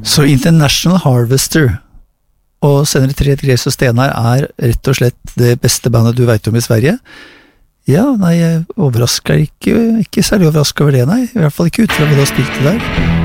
Så International Harvester og senere Tre Gres og Stenar rett og slett det beste bandet du vet om i Sverige? Ja, nei, jeg overrasker ikke særlig overrasket over det, nei. I hvert fall ikke ut fra hva du har spilt det der.